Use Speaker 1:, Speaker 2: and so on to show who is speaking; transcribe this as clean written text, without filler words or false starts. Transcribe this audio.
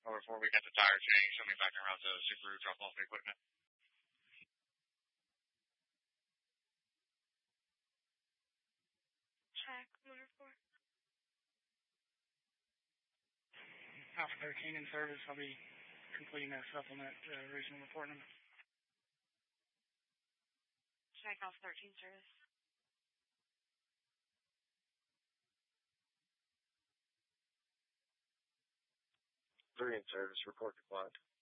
Speaker 1: Or before we got the tire change, somebody backing around to Subaru drop off the equipment.
Speaker 2: Check, motor 4.
Speaker 3: Alpha 13 in service. I'll be completing that supplement regional report number.
Speaker 2: Check, Alpha 13 service.
Speaker 4: 3 in service. Report declined.